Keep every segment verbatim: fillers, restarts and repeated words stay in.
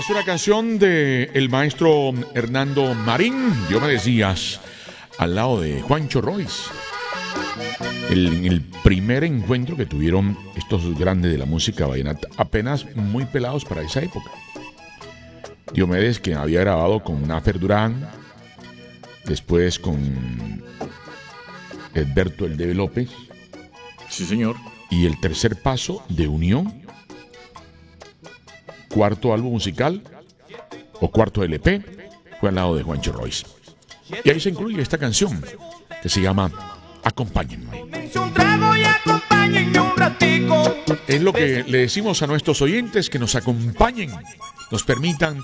Es una canción de el maestro Hernando Marín, Diomedes Díaz, al lado de Juancho Royce. El, el primer encuentro que tuvieron estos grandes de la música vallenata, apenas muy pelados para esa época. Diomedes, que había grabado con Nafer Durán, después con Edberto El Debe López. Sí, señor. Y el tercer paso de Unión, cuarto álbum musical o cuarto L P, fue al lado de Juancho Royce. Y ahí se incluye esta canción que se llama Acompáñenme. Es lo que le decimos a nuestros oyentes, que nos acompañen, nos permitan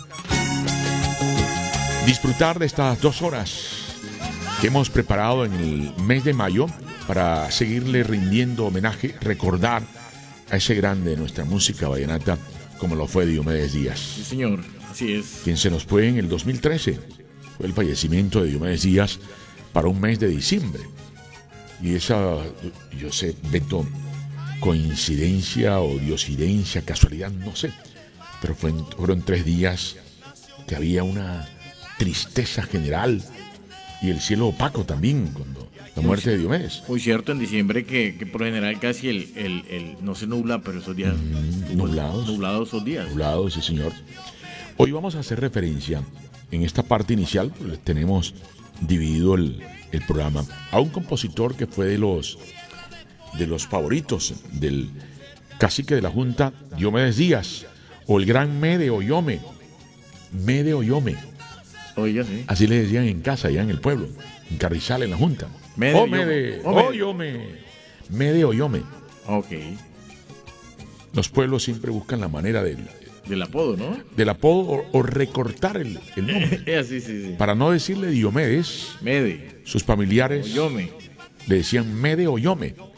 disfrutar de estas dos horas que hemos preparado en el mes de mayo para seguirle rindiendo homenaje, recordar a ese grande de nuestra música vallenata como lo fue Diomedes Díaz. Sí, señor, así es. Quien se nos fue en el dos mil trece. Fue el fallecimiento de Diomedes Díaz para un mes de diciembre. Y esa, yo sé, Beto, coincidencia o diosidencia, casualidad, no sé, pero fue, fueron tres días que había una tristeza general y el cielo opaco también cuando la muerte de Diomedes. Muy cierto, en diciembre que, que por lo general casi el, el, el no se nubla, pero esos días mm, nublados. Nublados esos días. Nublados, sí, señor. Hoy vamos a hacer referencia en esta parte inicial, pues tenemos dividido el, el programa a un compositor que fue de los de los favoritos del cacique de la Junta, Diomedes Díaz, o el gran Mede Oyome. Mede Oyome. Oiga, sí. Así le decían en casa, allá en el pueblo, en Carrizal, en la Junta. Mede oh, Mede, Oyome. Mede Oyome. Ok. Los pueblos siempre buscan la manera del, del apodo, ¿no? Del apodo o, o recortar el, el nombre. sí, sí, sí. Para no decirle Diomedes, Mede. sus familiares Oyome. le decían Mede Oyome.